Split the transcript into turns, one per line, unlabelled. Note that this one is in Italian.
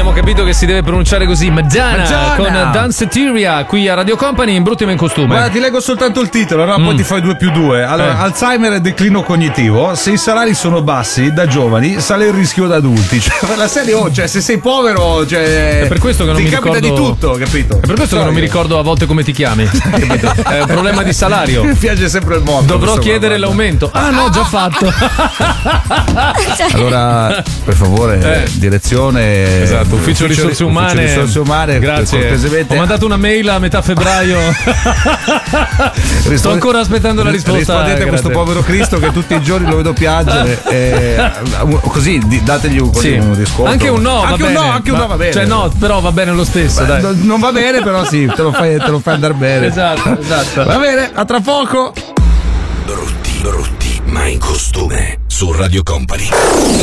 abbiamo capito che si deve pronunciare così. Madonna con Danceteria qui a Radio Company in brutto e in costume.
Guarda, ti leggo soltanto il titolo, no? Poi ti fai 2+2. Allora, Alzheimer e declino cognitivo. Se i salari sono bassi da giovani, sale il rischio da adulti. Cioè, la serie, cioè, se sei povero, cioè,
è per questo che non
ti
mi
capita
ricordo...
di tutto, capito?
È per questo che non mi ricordo a volte come ti chiami. Capito? È un problema di salario.
Mi piace sempre il mondo.
Dovrò chiedere l'aumento. Ah no, già fatto.
Allora, per favore, direzione.
Esatto, ufficio risorse umane. Grazie. Ho mandato una mail a metà febbraio. Sto ancora aspettando la risposta.
Rispondete a questo povero Cristo che tutti i giorni lo vedo piangere. Così dategli un riscontro.
Anche un no,
anche
va
un
bene.
no, anche un no va bene.
Cioè no, però va bene lo stesso. Dai.
Non va bene, però sì, te lo fai andare bene.
Esatto.
Va bene, a tra poco.
Brutti, ma in costume su Radio Company.